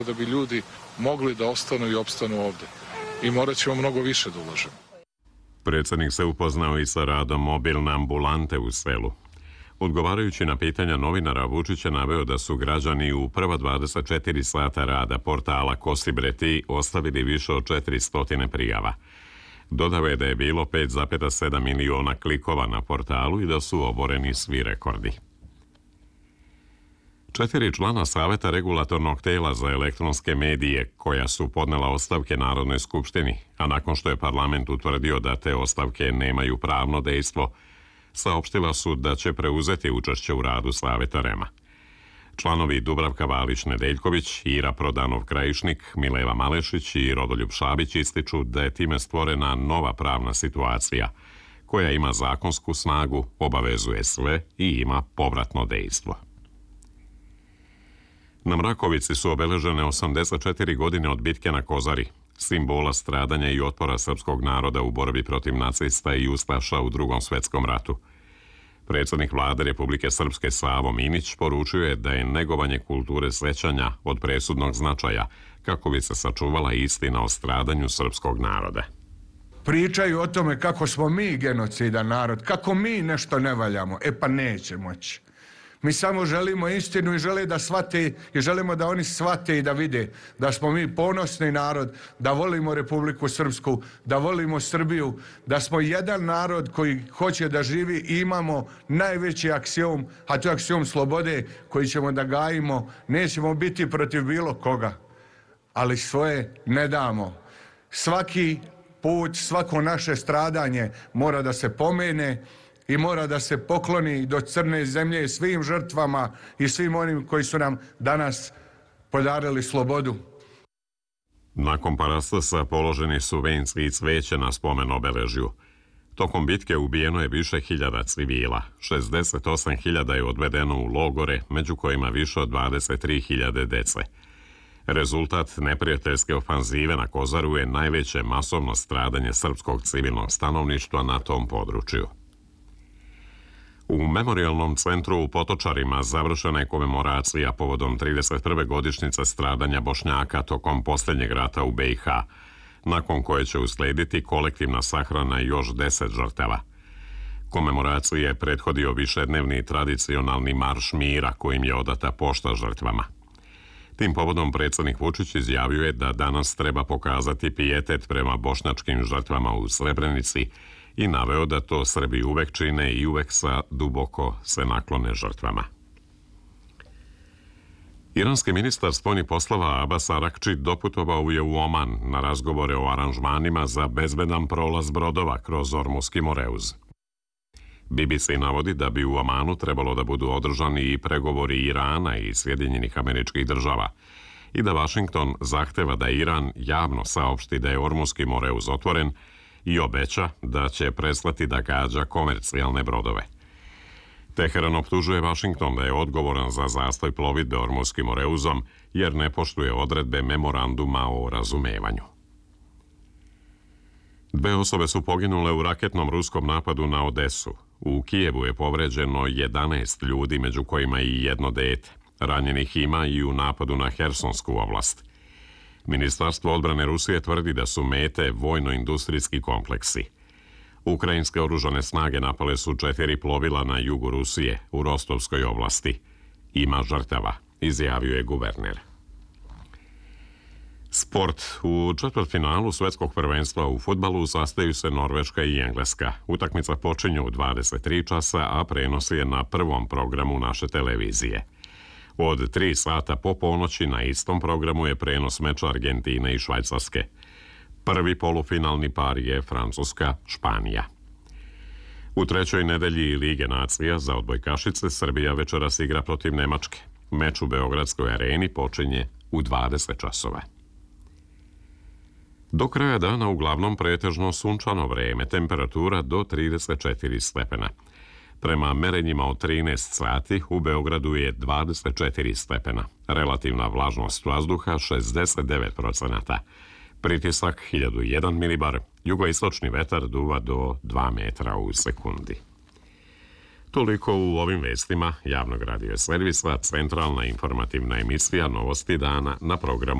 da bi ljudi mogli da ostanu i opstanu ovde. I morat ćemo mnogo više da ulažemo. Predsjednik se upoznao i sa radom mobilne ambulante u selu. Odgovarajući na pitanja novinara, Vučić je naveo da su građani u prva 24 sata rada portala Kosibreti ostavili više od 400 prijava. Dodao je da je bilo 5,7 miliona klikova na portalu i da su oboreni svi rekordi. 4 člana Saveta regulatornog tela za elektronske medije, koja su podnela ostavke Narodnoj skupštini, a nakon što je parlament utvrdio da te ostavke nemaju pravno dejstvo, saopštila su da će preuzeti učešće u radu Saveta REM-a. Članovi Dubravka Valić-Nedeljković, Ira Prodanov-Krajišnik, Mileva Malešić i Rodoljub Šabić ističu da je time stvorena nova pravna situacija, koja ima zakonsku snagu, obavezuje sve i ima povratno dejstvo. Na Mrakovici su obeležene 84 godine od bitke na Kozari, simbola stradanja i otpora srpskog naroda u borbi protiv nacista i ustaša u Drugom svetskom ratu. Predsjednik vlade Republike Srpske Savo Minić poručio je da je negovanje kulture sećanja od presudnog značaja kako bi se sačuvala istina o stradanju srpskog naroda. Pričaju o tome kako smo mi genocidan narod, kako mi nešto ne valjamo. Pa neće moći. Mi samo želimo istinu i želimo da oni shvate i da vide da smo mi ponosni narod, da volimo Republiku Srpsku, da volimo Srbiju, da smo jedan narod koji hoće da živi i imamo najveći aksiom, a to je aksiom slobode koji ćemo da gajimo. Nećemo biti protiv bilo koga, ali svoje ne damo. Svaki put, svako naše stradanje mora da se pomene i mora da se pokloni do crne zemlje svim žrtvama i svim onim koji su nam danas podarili slobodu. Nakon Parastasa položeni su venci i cveće na spomen obeležju. Tokom bitke ubijeno je više hiljada civila, 68.000 je odvedeno u logore, među kojima više od 23.000 dece. Rezultat neprijateljske ofanzive na Kozaru je najveće masovno stradanje srpskog civilnog stanovništva na tom području. U memorialnom centru u Potočarima završena je komemoracija povodom 31. godišnjice stradanja Bošnjaka tokom posljednjeg rata u BiH, nakon koje će uslediti kolektivna sahrana još 10 žrtava. Komemoraciji je prethodio višednevni tradicionalni marš mira kojim je odata pošta žrtvama. Tim povodom predsjednik Vučić izjavio je da danas treba pokazati pijetet prema bošnjačkim žrtvama u Srebrenici i naveo da to Srbi uvek čine i uvek duboko se naklone žrtvama. Iranski ministar spoljnih poslova Abbas Arakči doputovao je u Oman na razgovore o aranžmanima za bezbedan prolaz brodova kroz Ormuski Moreuz. BBC navodi da bi u Omanu trebalo da budu održani i pregovori Irana i Sjedinjenih Američkih Država i da Vašington zahteva da Iran javno saopšti da je Ormuski Moreuz otvoren i obeća da će prestati da gađa komercijalne brodove. Teheran optužuje Vašington da je odgovoran za zastoj plovidbe Ormuskim Moreuzom jer ne poštuje odredbe memoranduma o razumevanju. 2 osobe su poginule u raketnom ruskom napadu na Odesu. U Kijevu je povređeno 11 ljudi, među kojima i jedno dete. Ranjenih ima i u napadu na Hersonsku oblast. Ministarstvo odbrane Rusije tvrdi da su mete vojno-industrijski kompleksi. Ukrajinske oružane snage napale su 4 plovila na jugu Rusije, u Rostovskoj oblasti. Ima žrtava, izjavio je guverner. Sport. U četvrtfinalu svetskog prvenstva u fudbalu sastaju se Norveška i Engleska. Utakmica počinje u 23 časa, a prenos je na prvom programu naše televizije. Od 3 sata po ponoći na istom programu je prenos meča Argentine i Švajcarske. Prvi polufinalni par je Francuska-Španija. U trećoj nedelji Lige nacija za odbojkašice Srbija večeras igra protiv Nemačke. Meč u Beogradskoj areni počinje u 20 časova. Do kraja dana uglavnom pretežno sunčano vreme, temperatura do 34 stepena. Prema merenjima od 13 sati u Beogradu je 24 stepena, relativna vlažnost vazduha 69%, pritisak 1001 milibar, jugoistočni vetar duva do 2 metra u sekundi. Toliko u ovim vestima javnog radio servisa, centralna informativna emisija Novosti dana na programu